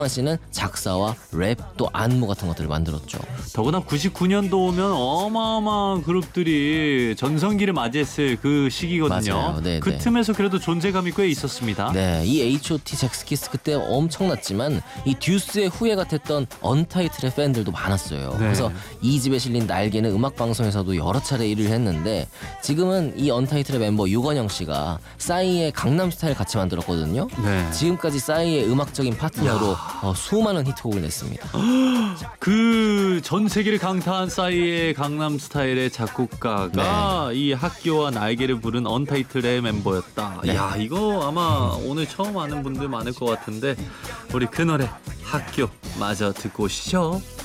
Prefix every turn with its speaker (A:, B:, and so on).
A: 씨는 작사와 랩 또 안무 같은 것들을 만들었죠.
B: 더구나 99년도 오면 어마어마한 그룹들이 전성기를 맞이했을 그 시기거든요.
A: 맞아요. 네,
B: 그
A: 네.
B: 틈에서 그래도 존재감이 꽤 있었습니다.
A: 네, 이 H.O.T. 잭스키스 그때 엄청났지만 이 듀스의 후예가 됐던 언타이틀의 팬들도 많았어요.
B: 네.
A: 그래서 이 집에 실린 날개는 음악 방송에서도 여러 차례 일을 했는데 지금은 이 언타이틀의 mem버 유건영 씨가 싸이의 강남스타일 같이 만들었거든요.
B: 네.
A: 지금까지 싸이의 음악적인 파트너로 수많은 히트곡을 냈습니다.
B: 그 전 세계를 강타한 싸이의 강남 스타일의 작곡가가 이 학교와 날개를 부른 언타이틀의 멤버였다.
A: 네.
B: 야, 이거 아마 오늘 처음 아는 분들 많을 것 같은데 우리 그 노래 학교 마저 듣고 오시죠.